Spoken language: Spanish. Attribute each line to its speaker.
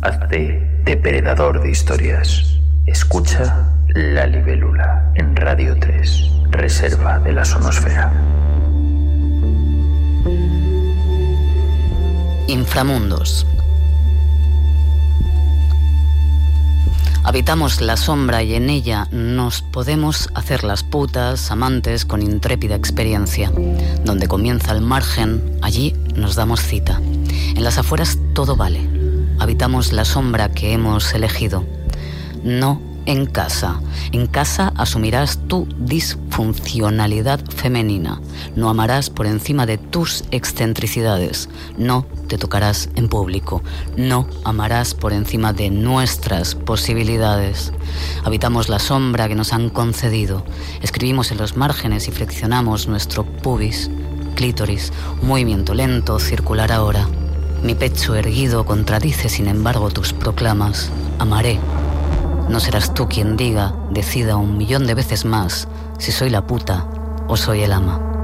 Speaker 1: Hazte depredador de historias. Escucha La Libélula en Radio 3, Reserva de la Sonosfera.
Speaker 2: Inframundos. Habitamos la sombra y en ella nos podemos hacer las putas, amantes con intrépida experiencia. Donde comienza el margen, allí nos damos cita. En las afueras todo vale. Habitamos la sombra que hemos elegido. No en casa. En casa asumirás tu disfuncionalidad femenina. No amarás por encima de tus excentricidades. No te tocarás en público. No amarás por encima de nuestras posibilidades. Habitamos la sombra que nos han concedido. Escribimos en los márgenes y flexionamos nuestro pubis, clítoris, un movimiento lento, circular ahora. Mi pecho erguido contradice sin embargo tus proclamas. Amaré. No serás tú quien diga, decida 1.000.000 de veces más si soy la puta o soy el ama.